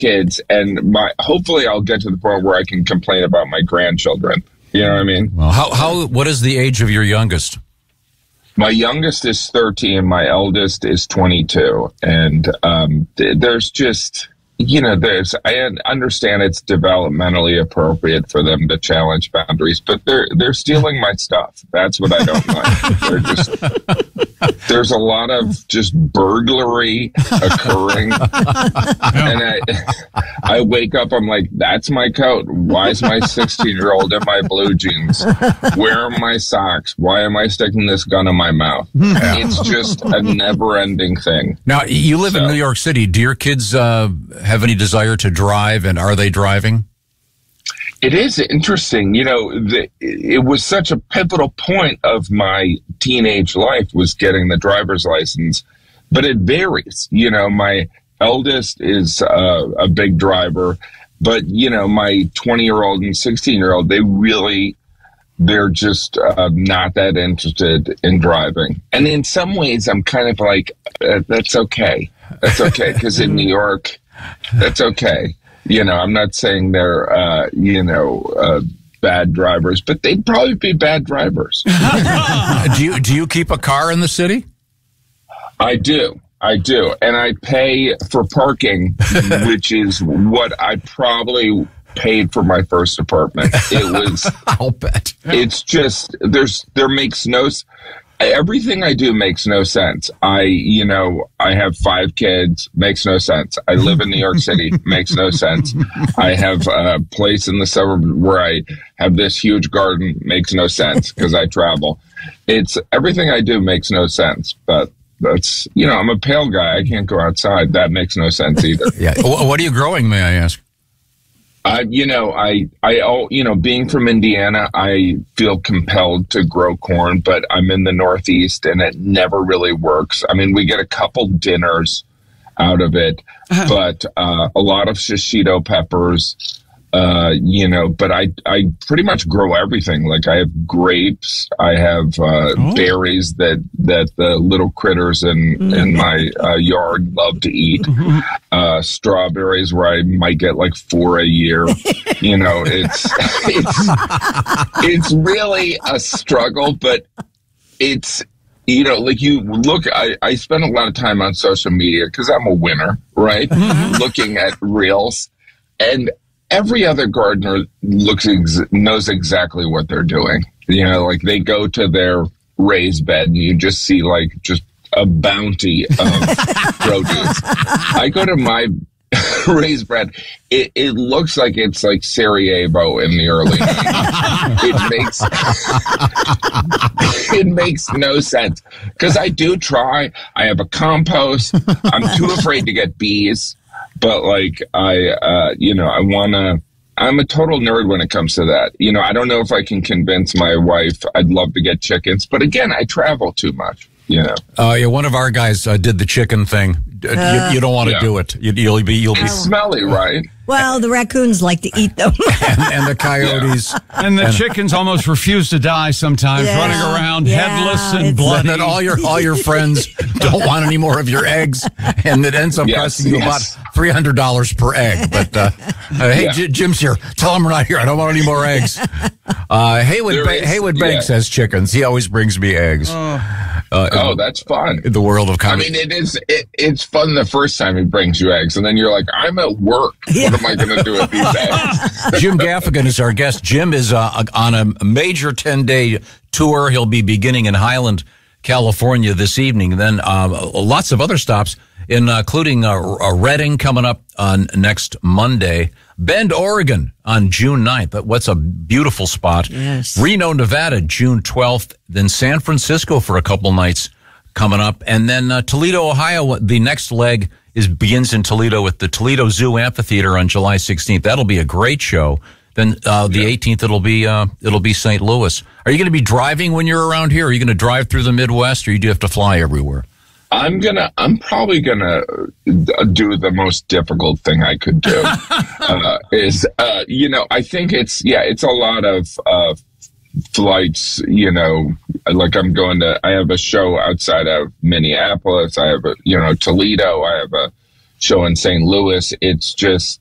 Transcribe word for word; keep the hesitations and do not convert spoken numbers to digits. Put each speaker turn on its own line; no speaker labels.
kids, and my hopefully I'll get to the point where I can complain about my grandchildren. You know what I mean?
Well, how how what is the age of your youngest?
My youngest is thirteen. My eldest is twenty-two, and um, th- there's just. You know, there's, I understand it's developmentally appropriate for them to challenge boundaries, but they're, they're stealing my stuff. That's what I don't like. They're just, there's a lot of just burglary occurring. And I, I wake up, I'm like, that's my coat. Why is my sixteen year old in my blue jeans? Where are my socks? Why am I sticking this gun in my mouth? It's just a never ending thing.
Now, you live so, in New York City. Do your kids, uh, have any desire to drive, and are they driving?
It is interesting. You know, the, it was such a pivotal point of my teenage life was getting the driver's license, but it varies. You know, my eldest is uh, a big driver, but, you know, my twenty-year-old and sixteen-year-old, they really, they're just uh, not that interested in driving. And in some ways, I'm kind of like, uh, that's okay. That's okay, because in New York, that's okay. You know, I'm not saying they're, uh, you know, uh, bad drivers, but they'd probably be bad drivers.
do you do you keep a car in the city?
I do. I do. And I pay for parking, which is what I probably paid for my first apartment. It was,
I'll bet.
It's just, there's, there makes no Everything I do makes no sense. I, you know, I have five kids, makes no sense. I live in New York City, makes no sense. I have a place in the suburbs where I have this huge garden, makes no sense because I travel. It's everything I do makes no sense, but that's, you know, I'm a pale guy. I can't go outside. That makes no sense either.
Yeah. What are you growing, may I ask?
Uh, you know, I, I, oh, you know, being from Indiana, I feel compelled to grow corn, but I'm in the Northeast and it never really works. I mean, we get a couple dinners out of it, uh-huh. but uh, a lot of shishito peppers, uh, you know, but I, I pretty much grow everything. Like I have grapes, I have uh, oh. berries that, that the little critters in, mm. in my uh, yard love to eat. Mm-hmm. Uh, strawberries where I might get like four a year. You know, it's, it's, it's really a struggle, but it's, you know, like you look, I, I spend a lot of time on social media because I'm a winner, right? Mm-hmm. Looking at reels, and every other gardener looks ex- knows exactly what they're doing. You know, like they go to their raised bed and you just see like just a bounty of produce. I go to my raised bed. It, it looks like it's like Sarajevo in the early nineties. It makes it makes no sense because I do try. I have a compost. I'm too afraid to get bees. But like I, uh, you know, I want to, I'm a total nerd when it comes to that. You know, I don't know if I can convince my wife I'd love to get chickens. But again, I travel too much, you know.
Uh, yeah, one of our guys uh, did the chicken thing. Uh, you, you don't want to yeah. do it. You, you'll be, you'll be.
It's smelly, right?
Well, the raccoons like to eat them.
and, and the coyotes.
Yeah. And the and, chickens almost refuse to die sometimes, yeah, running around yeah,
headless
and bloody.
And then all your, all your friends don't want any more of your eggs, and it ends up yes, costing you yes. about three hundred dollars per egg. But, uh, uh, hey, yeah. J- Jim's here. Tell him we're not here. I don't want any more eggs. Uh, Haywood, ba- is, Haywood Banks yeah. has chickens. He always brings me eggs.
Oh. Uh, oh, that's fun.
In the world of comedy.
I mean, it is, it, it's fun the first time he brings you eggs, and then you're like, I'm at work. What am I going to do with these eggs?
Jim Gaffigan is our guest. Jim is uh, on a major ten-day tour. He'll be beginning in Highland, California this evening. Then uh, lots of other stops, including uh, Redding coming up on next Monday. Bend, Oregon on June ninth. What's a beautiful spot.
Yes.
Reno, Nevada, June twelfth. Then San Francisco for a couple nights coming up. And then uh, Toledo, Ohio, the next leg is begins in Toledo with the Toledo Zoo Amphitheater on July sixteenth. That'll be a great show. Then uh, the eighteenth, it'll be uh, it'll be Saint Louis. Are you going to be driving when you're around here? Are you going to drive through the Midwest, or you do have to fly everywhere?
I'm gonna. I'm probably gonna do the most difficult thing I could do. uh, is uh, you know, I think it's yeah, it's a lot of uh, flights. You know, like I'm going to. I have a show outside of Minneapolis. I have a you know Toledo. I have a show in Saint Louis. It's just,